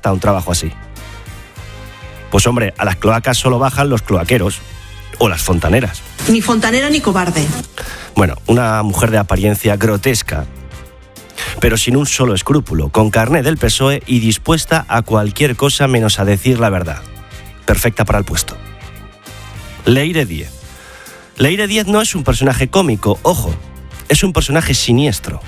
cuesta un trabajo así? Pues hombre, a las cloacas solo bajan los cloaqueros o las fontaneras. Ni fontanera ni cobarde. Bueno, una mujer de apariencia grotesca, pero sin un solo escrúpulo, con carné del PSOE y dispuesta a cualquier cosa menos a decir la verdad. Perfecta para el puesto. Leire Díez. Leire Díez no es un personaje cómico, ojo, es un personaje siniestro.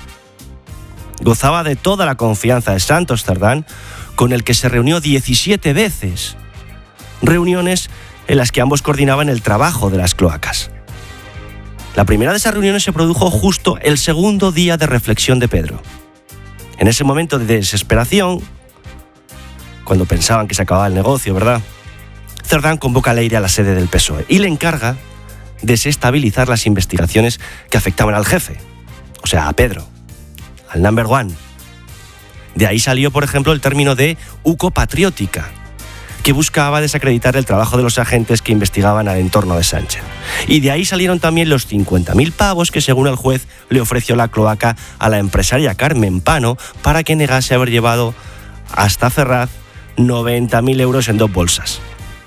Gozaba de toda la confianza de Santos Cerdán, con el que se reunió 17 veces. Reuniones en las que ambos coordinaban el trabajo de las cloacas. La primera de esas reuniones se produjo justo el segundo día de reflexión de Pedro. En ese momento de desesperación, cuando pensaban que se acababa el negocio, ¿verdad?, Cerdán convoca a Leire a la sede del PSOE y le encarga desestabilizar las investigaciones que afectaban al jefe, o sea, a Pedro, al number one. De ahí salió, por ejemplo, el término de UCO patriótica, que buscaba desacreditar el trabajo de los agentes que investigaban al entorno de Sánchez. Y de ahí salieron también los 50.000 pavos que, según el juez, le ofreció la cloaca a la empresaria Carmen Pano para que negase haber llevado hasta Ferraz 90.000 euros en 2 bolsas.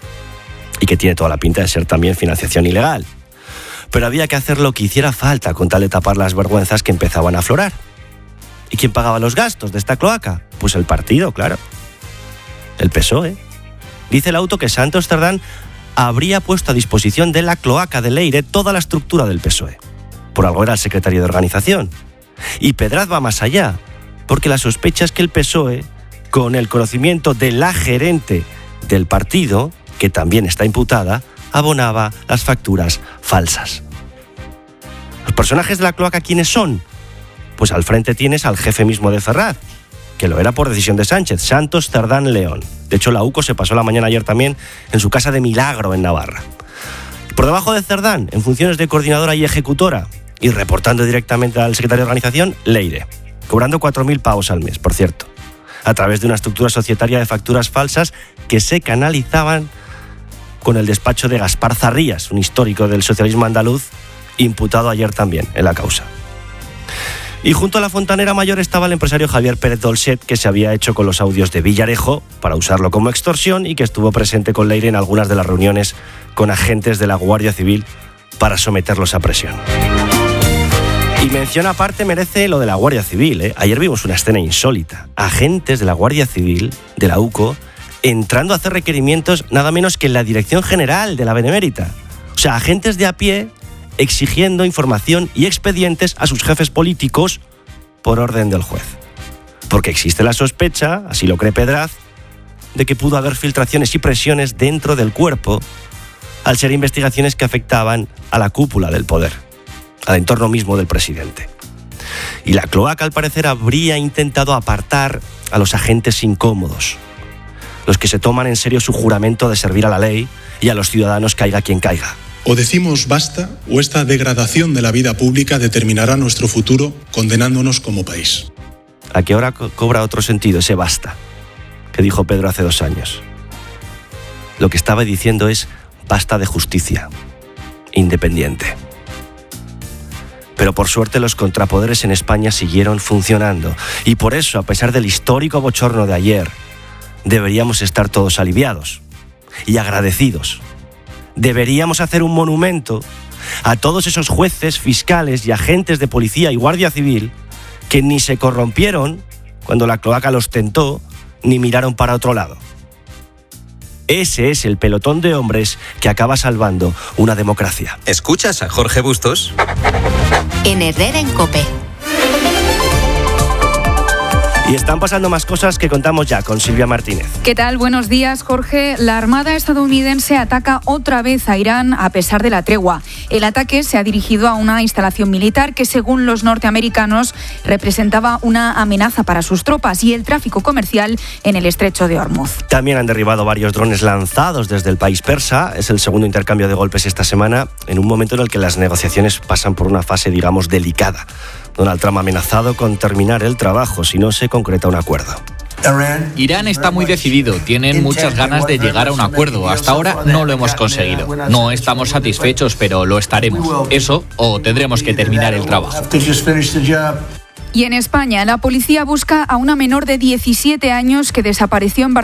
Y que tiene toda la pinta de ser también financiación ilegal. Pero había que hacer lo que hiciera falta con tal de tapar las vergüenzas que empezaban a aflorar. ¿Y quién pagaba los gastos de esta cloaca? Pues el partido, claro. El PSOE. Dice el auto que Santos Cerdán habría puesto a disposición de la cloaca de Leire toda la estructura del PSOE. Por algo era el secretario de organización. Y Pedraz va más allá, porque la sospecha es que el PSOE, con el conocimiento de la gerente del partido, que también está imputada, abonaba las facturas falsas. ¿Los personajes de la cloaca quiénes son? Pues al frente tienes al jefe mismo de Ferraz, que lo era por decisión de Sánchez, Santos Cerdán León. De hecho, la UCO se pasó la mañana ayer también en su casa de Milagro, en Navarra. Por debajo de Cerdán, en funciones de coordinadora y ejecutora, y reportando directamente al secretario de organización, Leire, cobrando 4.000 pavos al mes, por cierto, a través de una estructura societaria de facturas falsas que se canalizaban con el despacho de Gaspar Zarrías, un histórico del socialismo andaluz, imputado ayer también en la causa. Y junto a la fontanera mayor estaba el empresario Javier Pérez Dolcet, que se había hecho con los audios de Villarejo para usarlo como extorsión y que estuvo presente con Leire en algunas de las reuniones con agentes de la Guardia Civil para someterlos a presión. Y mención aparte merece lo de la Guardia Civil, Ayer vimos una escena insólita. Agentes de la Guardia Civil, de la UCO, entrando a hacer requerimientos nada menos que en la Dirección General de la Benemérita. O sea, agentes de a pie exigiendo información y expedientes a sus jefes políticos por orden del juez. Porque existe la sospecha, así lo cree Pedraz, de que pudo haber filtraciones y presiones dentro del cuerpo al ser investigaciones que afectaban a la cúpula del poder, al entorno mismo del presidente. Y la cloaca, al parecer, habría intentado apartar a los agentes incómodos, los que se toman en serio su juramento de servir a la ley y a los ciudadanos caiga quien caiga. O decimos basta, o esta degradación de la vida pública determinará nuestro futuro, condenándonos como país. A que ahora cobra otro sentido ese basta, que dijo Pedro hace 2 años. Lo que estaba diciendo es basta de justicia, independiente. Pero por suerte los contrapoderes en España siguieron funcionando. Y por eso, a pesar del histórico bochorno de ayer, deberíamos estar todos aliviados y agradecidos. Deberíamos hacer un monumento a todos esos jueces, fiscales y agentes de policía y guardia civil que ni se corrompieron cuando la cloaca los tentó, ni miraron para otro lado. Ese es el pelotón de hombres que acaba salvando una democracia. ¿Escuchas a Jorge Bustos? En Herrera en COPE. Y están pasando más cosas que contamos ya con Silvia Martínez. ¿Qué tal? Buenos días, Jorge. La Armada estadounidense ataca otra vez a Irán a pesar de la tregua. El ataque se ha dirigido a una instalación militar que, según los norteamericanos, representaba una amenaza para sus tropas y el tráfico comercial en el estrecho de Hormuz. También han derribado varios drones lanzados desde el país persa. Es el segundo intercambio de golpes esta semana, en un momento en el que las negociaciones pasan por una fase, digamos, delicada. Donald Trump ha amenazado con terminar el trabajo si no se concreta un acuerdo. Irán está muy decidido, tienen muchas ganas de llegar a un acuerdo. Hasta ahora no lo hemos conseguido. No estamos satisfechos, pero lo estaremos. Eso o tendremos que terminar el trabajo. Y en España, la policía busca a una menor de 17 años que desapareció en Barcelona